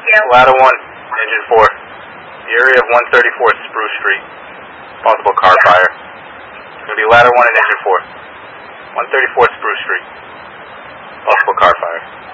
Ladder 1, Engine 4. The area of 134th Spruce Street. Possible car fire. It's going to be Ladder 1 and Engine 4. 134th Spruce Street. Possible car fire.